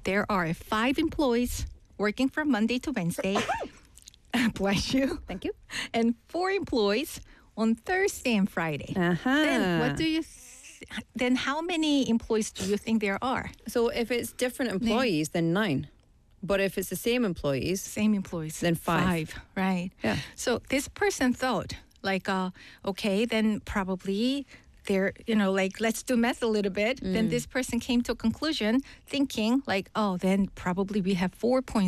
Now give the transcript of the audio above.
there are 5 employees working from Monday to Wednesday. Bless you. Thank you. And 4 employees on Thursday and Friday. Then what do you then how many employees do you think there are? So if it's different employees, then 9. But if it's the same employees, Same employees. then 5. Right. Yeah. So this person thought like, okay, then probably they're, like, let's do math a little bit. Then this person came to a conclusion thinking like, oh, then probably we have 4.0